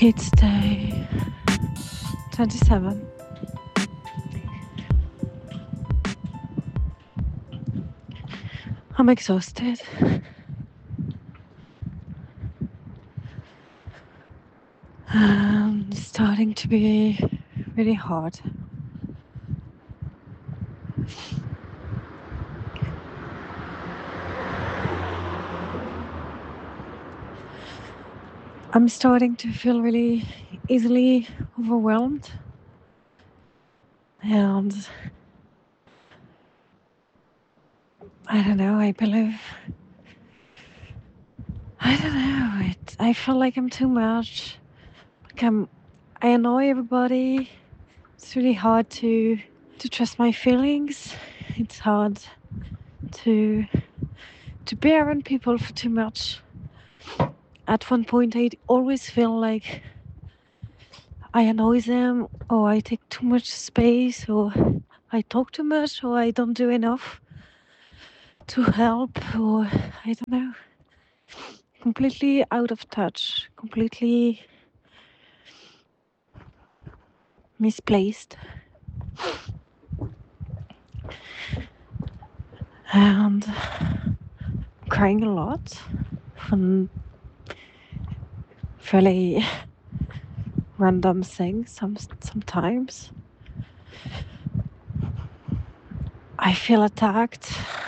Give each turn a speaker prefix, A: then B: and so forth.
A: It's day 27. I'm exhausted. It's starting to be really hard. I'm starting to feel really easily overwhelmed. And I don't know, I don't know, I feel like I'm too much. Like I annoy everybody. It's really hard to trust my feelings. It's hard to be around people for too much. At one point, I always feel like I annoy them, or I take too much space, or I talk too much, or I don't do enough to help, or I don't know. Completely out of touch, completely misplaced. And crying a lot from fairly random things sometimes. I feel attacked.